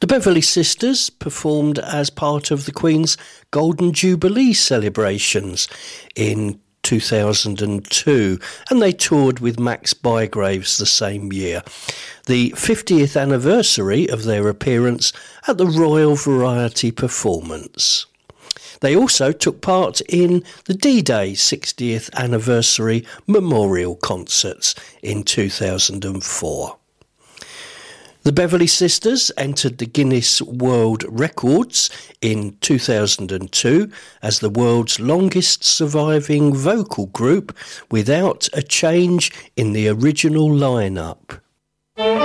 The Beverley Sisters performed as part of the Queen's Golden Jubilee celebrations in 2002, and they toured with Max Bygraves the same year, the 50th anniversary of their appearance at the Royal Variety Performance. They also took part in the D-Day 60th anniversary memorial concerts in 2004. The Beverley Sisters entered the Guinness World Records in 2002 as the world's longest surviving vocal group without a change in the original lineup.